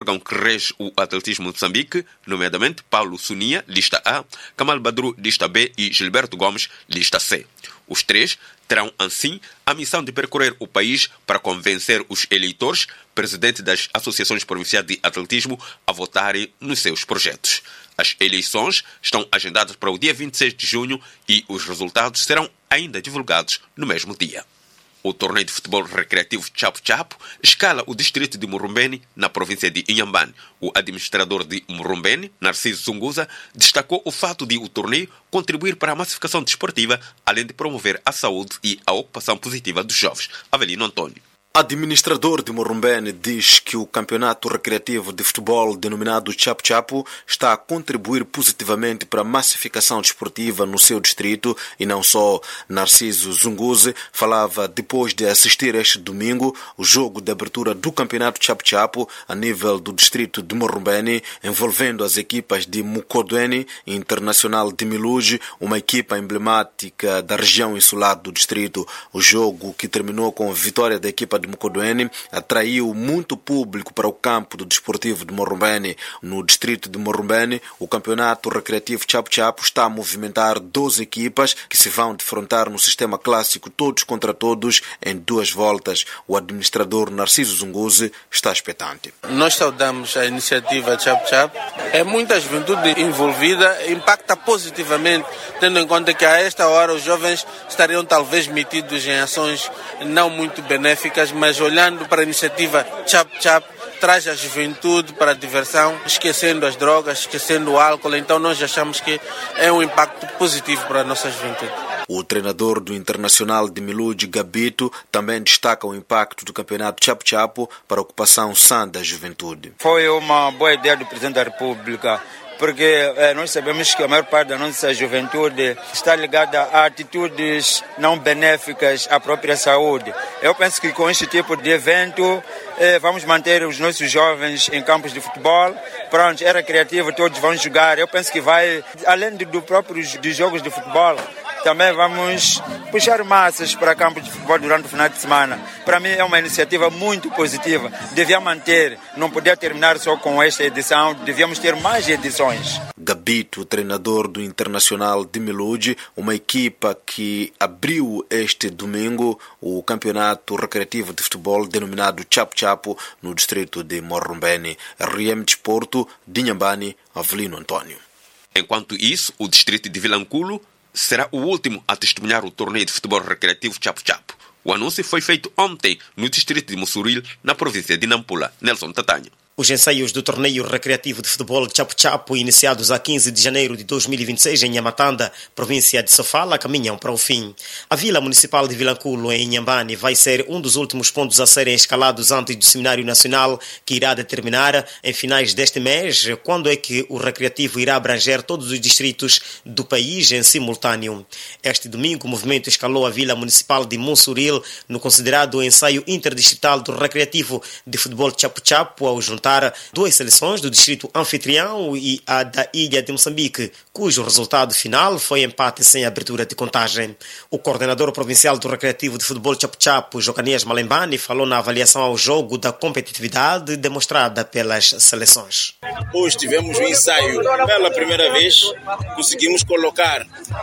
órgão que rege o atletismo de Moçambique, nomeadamente Paulo Sunia, lista A, Kamal Badru, lista B e Gilberto Gomes, lista C. Os três terão, assim, a missão de percorrer o país para convencer os eleitores, presidentes das associações provinciais de atletismo, a votarem nos seus projetos. As eleições estão agendadas para o dia 26 de junho e os resultados serão ainda divulgados no mesmo dia. O torneio de futebol recreativo Chapo Chapo escala o distrito de Murumbeni, na província de Inhambane. O administrador de Murumbeni, Narciso Zunguza, destacou o fato de o torneio contribuir para a massificação desportiva, além de promover a saúde e a ocupação positiva dos jovens. Avelino Antônio. Administrador de Murumbeni diz que o campeonato recreativo de futebol denominado Chapo Chapo está a contribuir positivamente para a massificação desportiva no seu distrito e não só. Narciso Zunguze falava depois de assistir este domingo o jogo de abertura do campeonato Chapo Chapo a nível do distrito de Murumbeni, envolvendo as equipas de Mukodweni e Internacional de Miluji, uma equipa emblemática da região insular do distrito. O jogo, que terminou com a vitória da equipa de Mukodweni, atraiu muito público para o campo do desportivo de Murumbeni. No distrito de Murumbeni, o campeonato recreativo Chapo Chapo está a movimentar 12 equipas que se vão defrontar no sistema clássico todos contra todos em 2 voltas. O administrador Narciso Zunguze está expectante. Nós saudamos a iniciativa Chapo Chapo. É muita juventude envolvida, impacta positivamente, tendo em conta que a esta hora os jovens estariam talvez metidos em ações não muito benéficas, mas olhando para a iniciativa Chapo Chapo, traz a juventude para a diversão, esquecendo as drogas, esquecendo o álcool. Então nós achamos que é um impacto positivo para a nossa juventude. O treinador do Internacional de Miluji, Gabito, também destaca o impacto do campeonato Chapo Chapo para a ocupação sã da juventude. Foi uma boa ideia do Presidente da República, porque nós sabemos que a maior parte da nossa juventude está ligada a atitudes não benéficas à própria saúde. Eu penso que com este tipo de evento vamos manter os nossos jovens em campos de futebol. Pronto, era criativo, todos vão jogar. Eu penso que vai, além dos próprios dos jogos de futebol, também vamos puxar massas para campos de futebol durante o final de semana. Para mim é uma iniciativa muito positiva. Devia manter, não podia terminar só com esta edição, devíamos ter mais edições. Gabito, treinador do Internacional de Miluji, uma equipa que abriu este domingo o campeonato recreativo de futebol denominado Chapo Chapo no distrito de Murumbeni. RM Desporto, de Inhambane, Avelino Antônio. Enquanto isso, o distrito de Vilanculo será o último a testemunhar o torneio de futebol recreativo Chapo Chapo. O anúncio foi feito ontem no distrito de Mussuril, na província de Nampula. Nelson Tatanha. Os ensaios do torneio recreativo de futebol Chapo Chapo, iniciados a 15 de janeiro de 2026 em Nhamatanda, província de Sofala, caminham para o fim. A Vila Municipal de Vilanculo, em Inhambane, vai ser um dos últimos pontos a serem escalados antes do Seminário Nacional, que irá determinar, em finais deste mês, quando é que o recreativo irá abranger todos os distritos do país em simultâneo. Este domingo, o movimento escalou a Vila Municipal de Mussuril no considerado ensaio interdistrital do recreativo de futebol Chapo Chapo, ao juntar 2 seleções do distrito anfitrião e a da Ilha de Moçambique, cujo resultado final foi empate sem abertura de contagem. O coordenador provincial do recreativo de futebol Chapo Chapo, Jocanias Malembani, falou na avaliação ao jogo da competitividade demonstrada pelas seleções. Hoje tivemos um ensaio. Pela primeira vez conseguimos colocar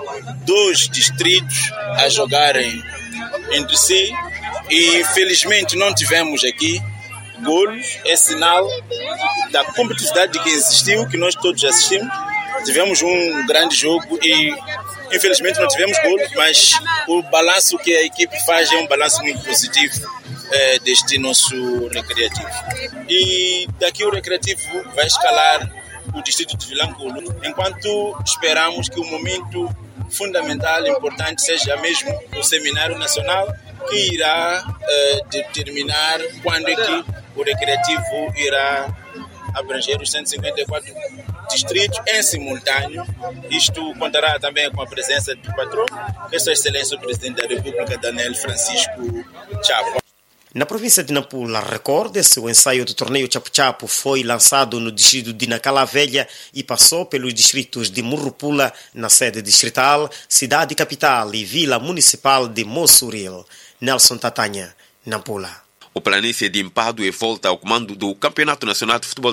2 distritos a jogarem entre si e felizmente não tivemos aqui golos. É sinal da competitividade que existiu, que nós todos assistimos. Tivemos um grande jogo e infelizmente não tivemos golos, mas o balanço que a equipe faz é um balanço muito positivo deste nosso recreativo. E daqui o recreativo vai escalar o distrito de Vilanculo, enquanto esperamos que o momento fundamental, importante, seja mesmo o Seminário Nacional, que irá determinar quando é que o recreativo irá abranger os 154 distritos em simultâneo. Isto contará também com a presença do patrão, que é Sua Excelência o Presidente da República, Daniel Francisco Chapo. Na província de Nampula, recorde-se, o ensaio do torneio Chapo Chapo foi lançado no distrito de Nacala Velha e passou pelos distritos de Murrupula, na sede distrital, cidade capital e vila municipal de Mussuril. Nelson Tatanha, Nampula. O Planície de Empadue volta ao comando do Campeonato Nacional de Futebol